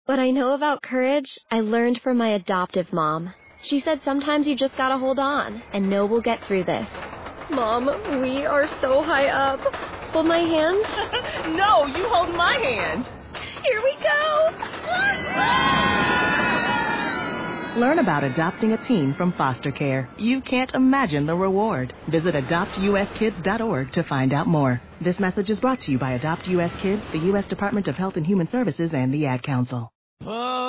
What I know about courage, I learned from my adoptive mom. She said sometimes you just gotta hold on and know we'll get through this. Mom, we are so high up. Hold my hand? No, you hold my hand. Here we go. Learn about adopting a teen from foster care. You can't imagine the reward. Visit adoptuskids.org to find out more. This message is brought to you by Adopt U.S. Kids, the U.S. Department of Health and Human Services, and the Ad Council.